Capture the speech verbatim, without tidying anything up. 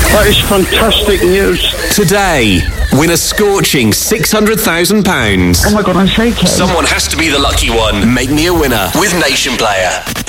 That is fantastic news. Today, win a scorching six hundred thousand pounds. Oh my God, I'm shaking. Someone has to be the lucky one. Make me a winner with Nation Player.